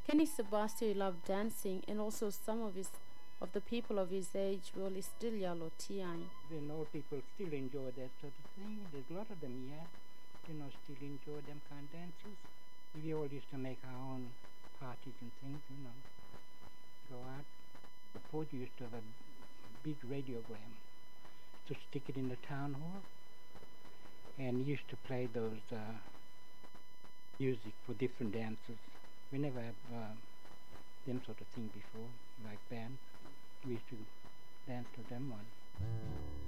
Kenny Sebastio loved dancing, and also some of the people of his age will still yell tiai. Old people still enjoy that sort of thing. There's a lot of them here, still enjoy them kind of dances. We all used to make our own parties and things, go out. The Port used to have a big radiogram to stick it in the town hall, and used to play those music for different dances. We never have them sort of thing before, like bands. We used to dance to them one.